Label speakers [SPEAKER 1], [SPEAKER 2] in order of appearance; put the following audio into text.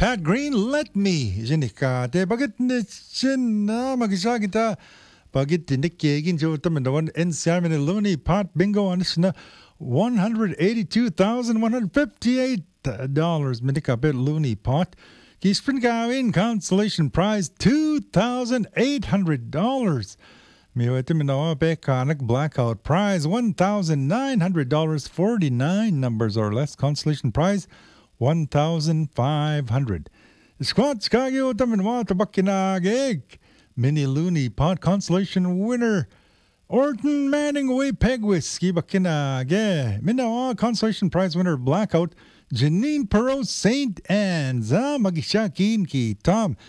[SPEAKER 1] Pat Green, Let Me. Jinika, te bagit ni chin na magisagita. Bagit tinikigin jo taman the one NCR in Looney Pot Bingo on this na $182,158 Minika bit Looney Pot. Kispin Gawin consolation prize $2,800. Miwetiminoa Bekanik Blackout Prize $1,900, 49 numbers or less. Consolation prize $1,500. Squad Skagio Tamanwa Tabakinagig. Mini Looney Pot consolation winner. Orton Manning away Pegwis Gibakinage. Minawa consolation prize winner Blackout. Janine Perot St. Anne's. Magishakin ki Tom.